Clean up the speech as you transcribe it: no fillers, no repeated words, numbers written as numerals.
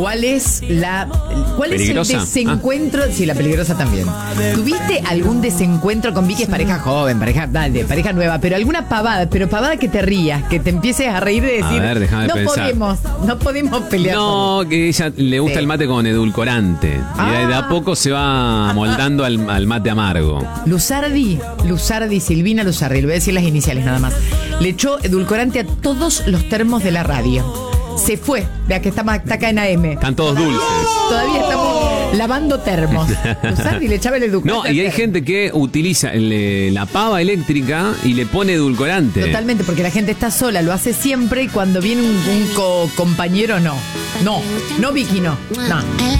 ¿Cuál es el desencuentro? Sí, la peligrosa también. ¿Tuviste algún desencuentro con Vicky? Es pareja joven, pareja nueva, pero alguna pavada, que te rías, que te empieces a reír de decir, a ver, déjame pensar. no podemos pelear. No, que ella le gusta el mate con edulcorante. Y de a poco se va moldando al mate amargo. Luzardi, Silvina Luzardi, le voy a decir las iniciales nada más. Le echó edulcorante a todos los termos de la radio. Se fue, vea que está acá en AM. Están todos dulces. Todavía estamos lavando termos. Luzardi le echaba el edulcorante. No, y hay gente que utiliza la pava eléctrica y le pone edulcorante. Totalmente, porque la gente está sola, lo hace siempre y cuando viene un compañero no. No, Vicky no.